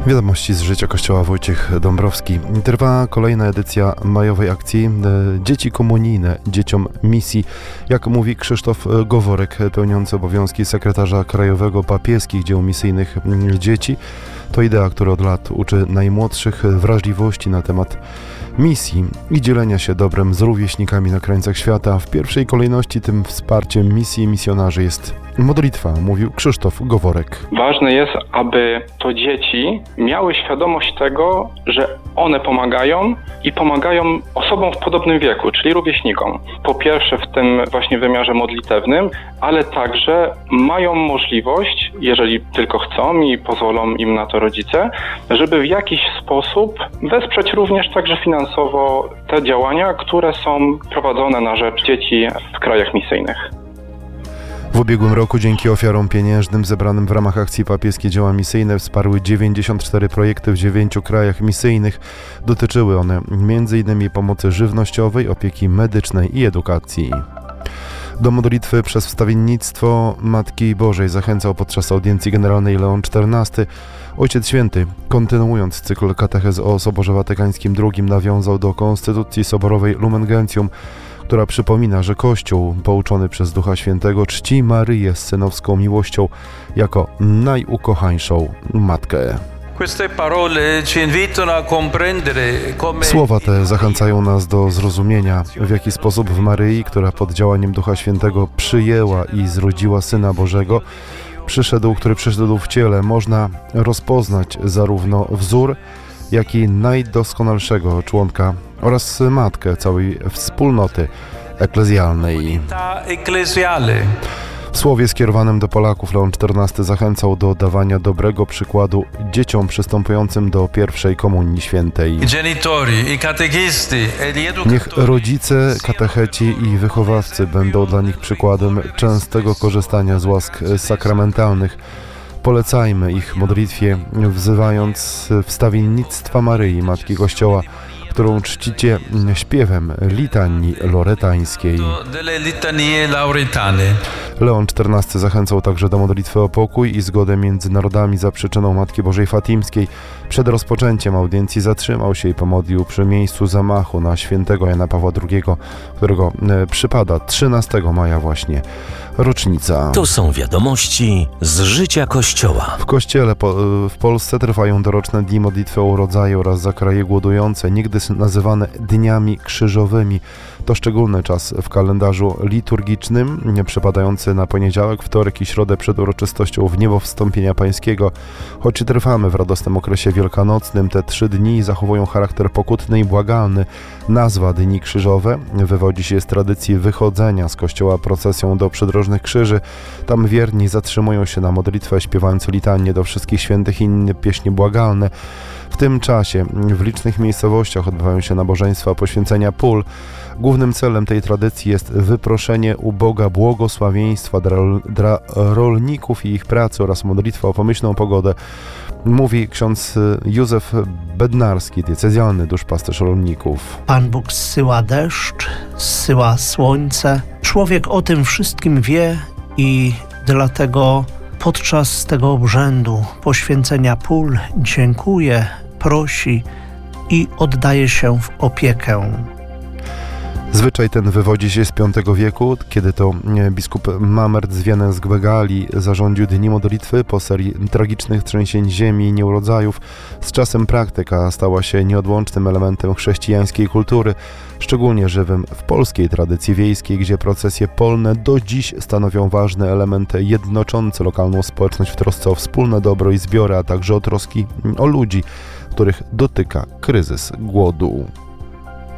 Wiadomości z życia Kościoła. Wojciech Dąbrowski. Trwa kolejna edycja majowej akcji Dzieci komunijne dzieciom misji. Jak mówi Krzysztof Goworek, pełniący obowiązki sekretarza krajowego papieskich dzieł misyjnych dzieci, to idea, która od lat uczy najmłodszych wrażliwości na temat misji i dzielenia się dobrem z rówieśnikami na krańcach świata. W pierwszej kolejności tym wsparciem misji i misjonarzy jest modlitwa, mówił Krzysztof Goworek. Ważne jest, aby to dzieci miały świadomość tego, że one pomagają i pomagają osobom w podobnym wieku, czyli rówieśnikom. Po pierwsze w tym właśnie wymiarze modlitewnym, ale także mają możliwość, jeżeli tylko chcą i pozwolą im na to rodzice, żeby w jakiś sposób wesprzeć również także finansowo te działania, które są prowadzone na rzecz dzieci w krajach misyjnych. W ubiegłym roku dzięki ofiarom pieniężnym zebranym w ramach akcji Papieskie Dzieła Misyjne wsparły 94 projekty w 9 krajach misyjnych. Dotyczyły one m.in. pomocy żywnościowej, opieki medycznej i edukacji. Do modlitwy przez wstawiennictwo Matki Bożej zachęcał podczas audiencji generalnej Leon XIV. Ojciec Święty, kontynuując cykl katechez o Soborze Watykańskim II, nawiązał do Konstytucji Soborowej Lumen Gentium, która przypomina, że Kościół pouczony przez Ducha Świętego czci Maryję z synowską miłością jako najukochańszą Matkę. Słowa te zachęcają nas do zrozumienia, w jaki sposób w Maryi, która pod działaniem Ducha Świętego przyjęła i zrodziła Syna Bożego, który przyszedł w ciele, można rozpoznać zarówno wzór, jak i najdoskonalszego członka oraz matkę całej wspólnoty eklezjalnej. W słowie skierowanym do Polaków Leon XIV zachęcał do dawania dobrego przykładu dzieciom przystępującym do pierwszej komunii świętej. Niech rodzice, katecheci i wychowawcy będą dla nich przykładem częstego korzystania z łask sakramentalnych. Polecajmy ich modlitwie, wzywając wstawiennictwa Maryi, Matki Kościoła, którą czcicie śpiewem litanii loretańskiej. Leon XIV zachęcał także do modlitwy o pokój i zgodę między narodami za przyczyną Matki Bożej Fatimskiej. Przed rozpoczęciem audiencji zatrzymał się i pomodlił przy miejscu zamachu na świętego Jana Pawła II, którego przypada 13 maja właśnie rocznica. To są wiadomości z życia Kościoła. W Kościele w Polsce trwają doroczne dni modlitwy o urodzaju oraz za kraje głodujące, nigdy nazywane dniami krzyżowymi. To szczególny czas w kalendarzu liturgicznym, przypadający na poniedziałek, wtorek i środę przed uroczystością Wniebowstąpienia Pańskiego. Choć trwamy w radosnym okresie wielkanocnym, te 3 dni zachowują charakter pokutny i błagalny. Nazwa Dni Krzyżowe wywodzi się z tradycji wychodzenia z kościoła procesją do przydrożnych krzyży. Tam wierni zatrzymują się na modlitwę, śpiewając litanie do wszystkich świętych i inne pieśni błagalne. W tym czasie w licznych miejscowościach odbywają się nabożeństwa poświęcenia pól. Głównym celem tej tradycji jest wyproszenie u Boga błogosławieństwa dla rolników i ich pracy oraz modlitwa o pomyślną pogodę, mówi ksiądz Józef Bednarski, diecezjalny duszpasterz rolników. Pan Bóg zsyła deszcz, zsyła słońce. Człowiek o tym wszystkim wie i dlatego podczas tego obrzędu poświęcenia pól dziękuje, prosi i oddaje się w opiekę. Zwyczaj ten wywodzi się z V wieku, kiedy to biskup Mamert z Wienen-z-Gwegali zarządził dni modlitwy po serii tragicznych trzęsień ziemi i nieurodzajów. Z czasem praktyka stała się nieodłącznym elementem chrześcijańskiej kultury, szczególnie żywym w polskiej tradycji wiejskiej, gdzie procesje polne do dziś stanowią ważny element jednoczący lokalną społeczność w trosce o wspólne dobro i zbiory, a także o troski o ludzi, których dotyka kryzys głodu.